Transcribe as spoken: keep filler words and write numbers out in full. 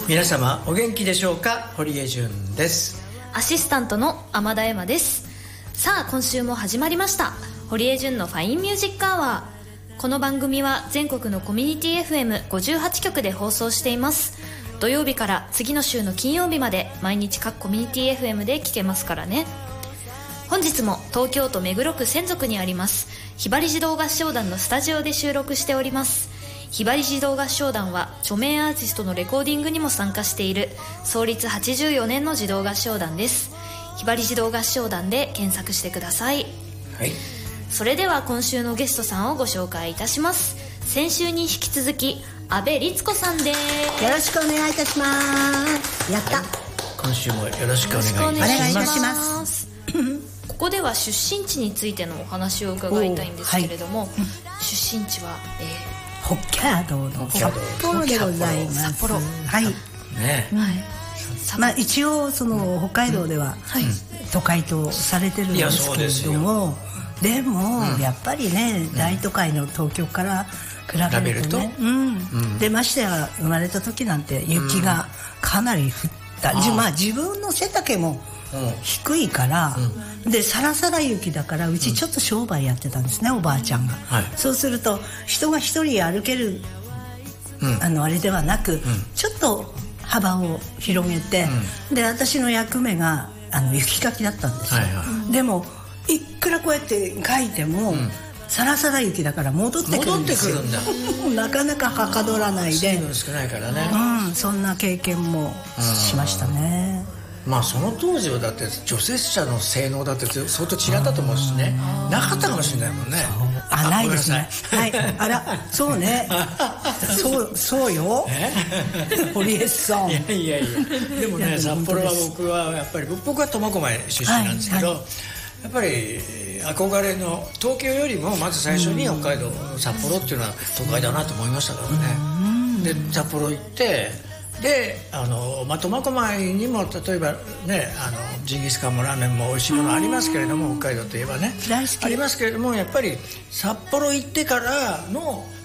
皆様お元気でしょうか。堀江純です。 アシスタントの天田恵馬です。さあ今週も始まりました堀江純のファインミュージックアワー。この番組は全国のコミュニティ エフエムごじゅうはち 局で放送しています。土曜日から次の週の金曜日まで毎日各コミュニティ エフエム で聴けますからね。本日も東京都目黒区千束にありますひばり児童合唱団のスタジオで収録しております。ひばり児童合唱団は著名アーティストのレコーディングにも参加している創立はちじゅうよねんの児童合唱団です。ひばり児童合唱団で検索してください。 はい、 それでは今週のゲストさんをご紹介いたします。先週に引き続き阿部律子さんです。 よろしくお願いいたします。やった、はい、 今週もよろしくお願いいたします。 お願いいたしますここでは出身地についてのお話を伺いたいんですけれども、はい、出身地は、えー北海道の札幌でございます。 札幌、 はいね、 はい、まあ、一応その北海道では都会とされてるんですけれども、でもやっぱりね、大都会の東京から比べるとね、うん、でましてや生まれた時なんて雪がかなり降った、うん、まあ自分の背丈も低いから、うん、でサラサラ雪だから、うちちょっと商売やってたんですね、うん、おばあちゃんが、はい、そうすると人が一人歩ける、うん、あのあれではなく、うん、ちょっと幅を広げて、うん、で私の役目があの雪かきだったんですよ、はいはい、でもいくらこうやって書いても、うん、サラサラ雪だから戻ってくるんですよ。戻ってくるんだなかなかはかどらないで、 水分少ないからね、 うん、そんな経験もしましたね。 まあその当時はだって除雪車の性能だって相当違ったと思うしね、なかったかもしれないもんね。 あ、ないですね。はい、あら、そうね。そうそうよ。堀江さん。 いやいやいや。でもね、札幌は僕はやっぱり僕は苫小牧出身なんですけど、はいはい、やっぱり憧れの東京よりもまず最初に北海道札幌っていうのは都会だなと思いましたからね。で札幌行って。であのまあ苫小牧にも例えばね、あのジンギスカンもラーメンも美味しいものありますけれども、北海道といえばねありますけれども、やっぱり札幌行ってからの